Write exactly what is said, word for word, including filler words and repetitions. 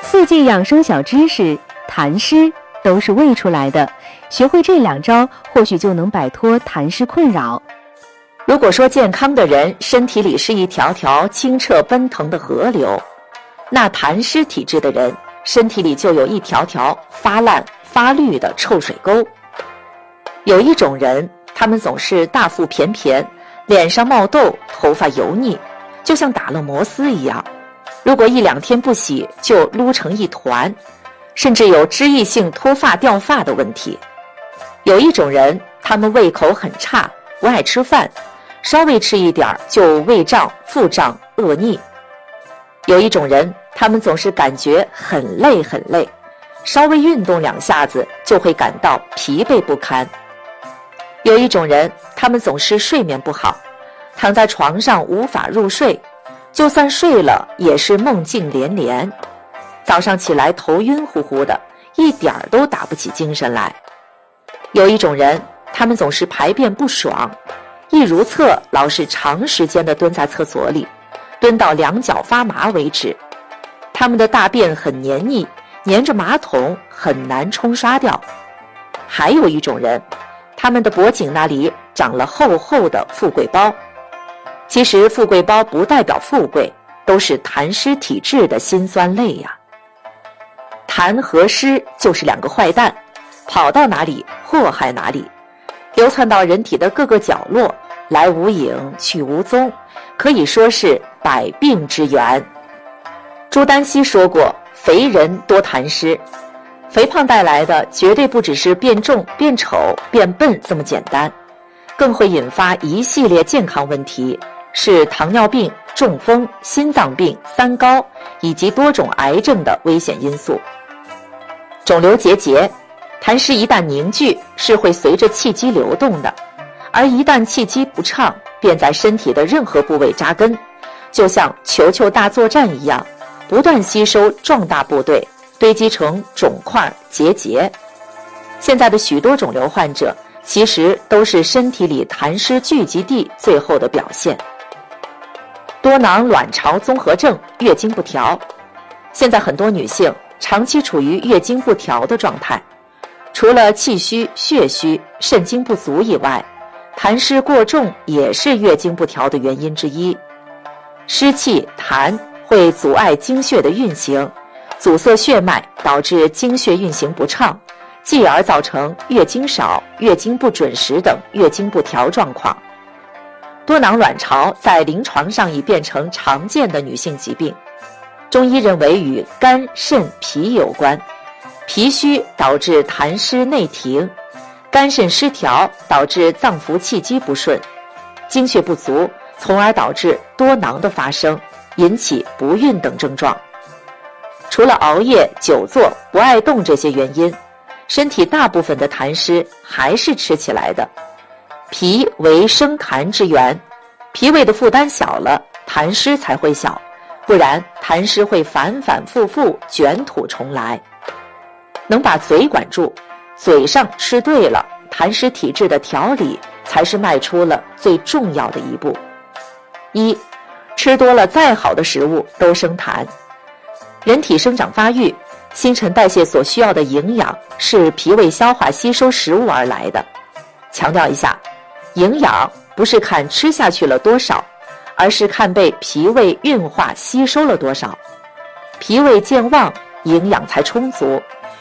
四季养生小知识，痰湿都是胃出来的，学会这两招，或许就能摆脱痰湿困扰。 如果说健康的人身体里是一条条清澈奔腾的河流，那痰湿体质的人身体里就有一条条发烂发绿的臭水沟。有一种人，他们总是大腹便便，脸上冒痘，头发油腻，就像打了摩丝一样，如果一两天不洗就撸成一团，甚至有脂溢性脱发掉发的问题。有一种人，他们胃口很差，不爱吃饭，稍微吃一点就胃胀、腹胀、恶逆。有一种人，他们总是感觉很累很累，稍微运动两下子就会感到疲惫不堪。有一种人，他们总是睡眠不好，躺在床上无法入睡，就算睡了也是梦境连连，早上起来头晕乎乎的，一点儿都打不起精神来。有一种人，他们总是排便不爽，一如厕老是长时间的蹲在厕所里，蹲到两脚发麻为止。他们的大便很黏腻，粘着马桶，很难冲刷掉。还有一种人，他们的脖颈那里长了厚厚的富贵包。其实富贵包不代表富贵，都是痰湿体质的辛酸泪呀。痰和湿就是两个坏蛋，跑到哪里祸害哪里，流窜到人体的各个角落，来无影去无踪，可以说是百病之源。朱丹溪说过，肥人多痰湿，肥胖带来的绝对不只是变重、变丑、变笨这么简单，更会引发一系列健康问题，是糖尿病、中风、心脏病、三高以及多种癌症的危险因素。肿瘤结节，痰湿一旦凝聚，是会随着气机流动的，而一旦气机不畅，便在身体的任何部位扎根，就像球球大作战一样，不断吸收壮大部队，堆积成肿块结节。现在的许多肿瘤患者其实都是身体里痰湿聚集地最后的表现。多囊卵巢综合症，月经不调。现在很多女性长期处于月经不调的状态，除了气虚、血虚、肾精不足以外，痰湿过重也是月经不调的原因之一。湿气痰会阻碍经血的运行，阻塞血脉，导致经血运行不畅，继而造成月经少、月经不准时等月经不调状况。多囊卵巢在临床上已变成常见的女性疾病，中医认为与肝、肾、脾有关，脾虚导致痰湿内停，肝肾失调导致脏腑气机不顺，经血不足，从而导致多囊的发生，引起不孕等症状。除了熬夜、久坐、不爱动这些原因，身体大部分的痰湿还是吃起来的。脾为生痰之源，脾胃的负担小了，痰湿才会小，不然痰湿会反反复复，卷土重来。能把嘴管住，嘴上吃对了，痰湿体质的调理才是迈出了最重要的一步。一，吃多了再好的食物都生痰。人体生长发育、新陈代谢所需要的营养是脾胃消化吸收食物而来的。强调一下，营养不是看吃下去了多少，而是看被脾胃运化吸收了多少。脾胃健旺，营养才充足，